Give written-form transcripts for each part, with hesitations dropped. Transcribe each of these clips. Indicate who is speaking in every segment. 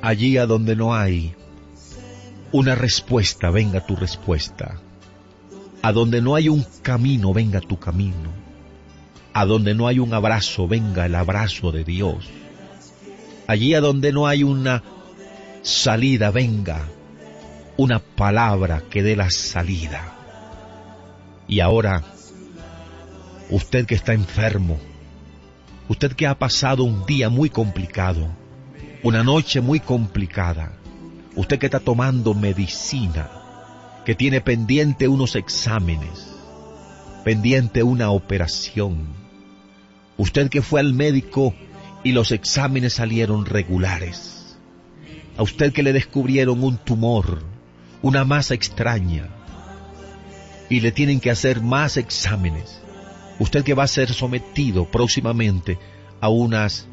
Speaker 1: Allí a donde no hay una respuesta, venga tu respuesta. A donde no hay un camino, venga tu camino. A donde no hay un abrazo, venga el abrazo de Dios. Allí a donde no hay una salida, venga una palabra que dé la salida. Y ahora, usted que está enfermo, usted que ha pasado un día muy complicado, una noche muy complicada, usted que está tomando medicina, que tiene pendiente unos exámenes, pendiente una operación, usted que fue al médico y los exámenes salieron regulares, a usted que le descubrieron un tumor, una masa extraña, y le tienen que hacer más exámenes, usted que va a ser sometido próximamente a unas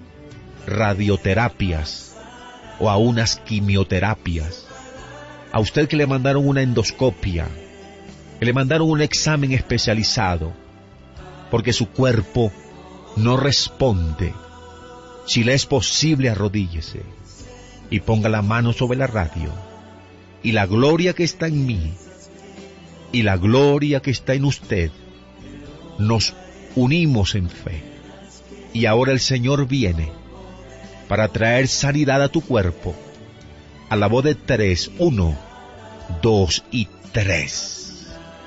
Speaker 1: radioterapias o a unas quimioterapias, a usted que le mandaron una endoscopia, que le mandaron un examen especializado, porque su cuerpo no responde. Si le es posible, arrodíllese y ponga la mano sobre la radio, y la gloria que está en mí y la gloria que está en usted, nos unimos en fe. Y ahora el Señor viene para traer sanidad a tu cuerpo. A la voz de 3, 1, 2 y 3.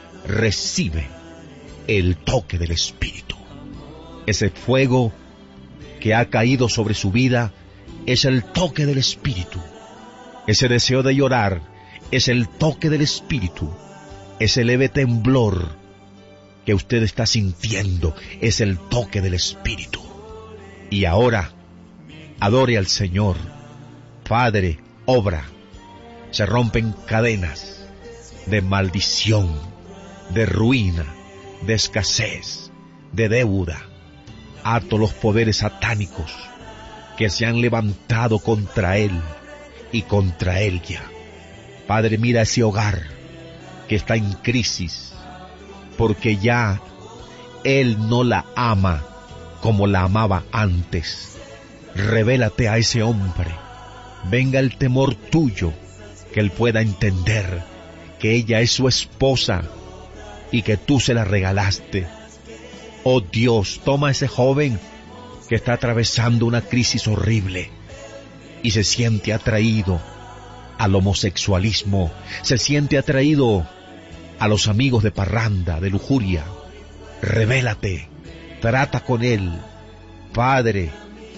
Speaker 1: Recibe el toque del Espíritu. Ese fuego que ha caído sobre su vida es el toque del Espíritu. Ese deseo de llorar es el toque del Espíritu. Ese leve temblor que usted está sintiendo es el toque del Espíritu. Y ahora, adore al Señor. Padre, obra. Se rompen cadenas de maldición, de ruina, de escasez, de deuda. Ato los poderes satánicos que se han levantado contra él y contra ella. Padre, mira ese hogar que está en crisis, porque ya él no la ama como la amaba antes. Revélate a ese hombre. Venga el temor tuyo, que él pueda entender que ella es su esposa y que tú se la regalaste. Oh Dios, toma a ese joven que está atravesando una crisis horrible y se siente atraído al homosexualismo, se siente atraído a los amigos de parranda, de lujuria. Revélate, trata con él. Padre,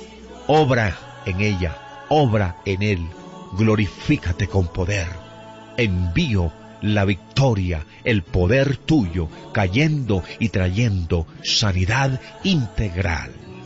Speaker 1: obra en ella, obra en él, glorifícate con poder. Envío la victoria, el poder tuyo, cayendo y trayendo sanidad integral.